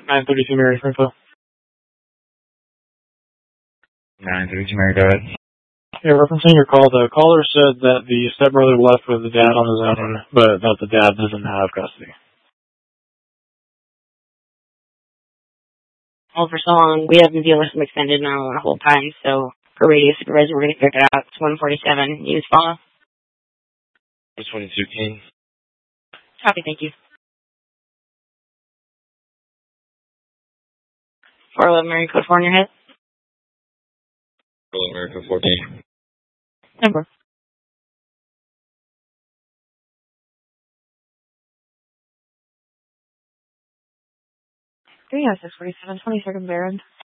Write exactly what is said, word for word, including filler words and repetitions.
nine thirty-two Mary Springfield. nine thirty-two Mary, go ahead. Yeah, referencing your call, the caller said that the stepbrother left with the dad on his own, but that the dad doesn't have custody. Well, for so long, we have the deal with them extended now the whole time, so for radio supervisor, we're going to figure it out. It's one forty-seven. Use follow. It's twenty-two King. Copy, thank you. four eleven Mary, code four on your head. four eleven Mary, code fourteen. Number. three oh six forty-seven, twenty-second Baron.